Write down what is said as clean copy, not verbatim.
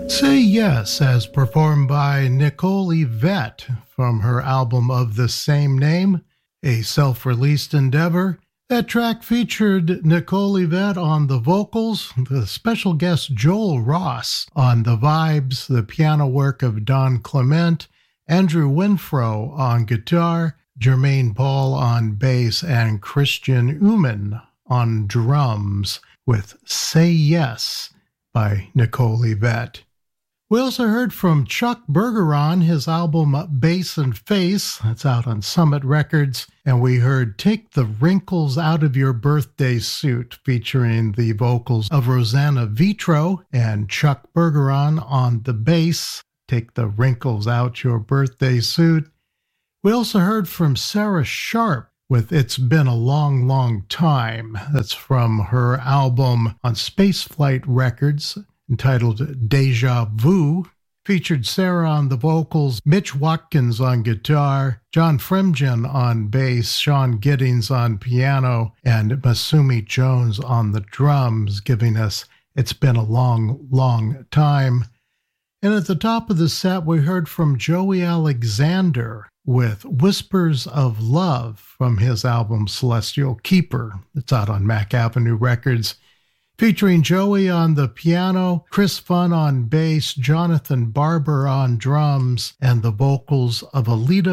Say Yes, as performed by Nicole Yvette from her album of the same name, a self-released endeavor. That track featured Nicole Yvette on the vocals, the special guest Joel Ross on the vibes, the piano work of Don Clement, Andrew Winfro on guitar, Jermaine Paul on bass, and Christian Uman on drums with Say Yes by Nicole Yvette. We also heard from Chuck Bergeron, his album Bass and Face, that's out on Summit Records, and we heard Take the Wrinkles Out of Your Birthday Suit, featuring the vocals of Rosanna Vitro and Chuck Bergeron on the bass, Take the Wrinkles Out Your Birthday Suit. We also heard from Sarah Sharp with It's Been a Long, Long Time. That's from her album on Spaceflight Records, entitled Deja Vu. Featured Sarah on the vocals, Mitch Watkins on guitar, John Fremgen on bass, Sean Giddings on piano, and Masumi Jones on the drums, giving us It's Been a Long, Long Time. And at the top of the set, we heard from Joey Alexander with Whispers of Love from his album Celestial Keeper. It's out on Mack Avenue Records. Featuring Joey on the piano, Chris Funn on bass, Jonathan Barber on drums, and the vocals of Alita